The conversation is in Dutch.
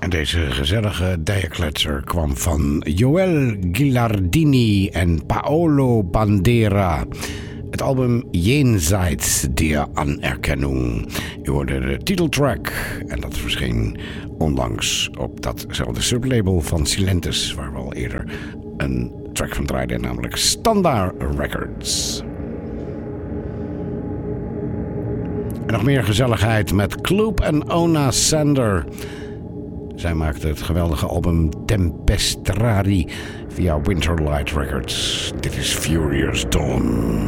En deze gezellige dijakletser kwam van Joel Gilardini en Paolo Bandera. Het album Jenseits der Anerkennung. U hoorde de titeltrack en dat verscheen onlangs op datzelfde sublabel van Silentis, waar we al eerder een track van draaiden, namelijk Standard Records. En nog meer gezelligheid met Kloop en Ona Sander. Zij maakte het geweldige album Tempestrari via Winterlight Records. Dit is Furious Dawn.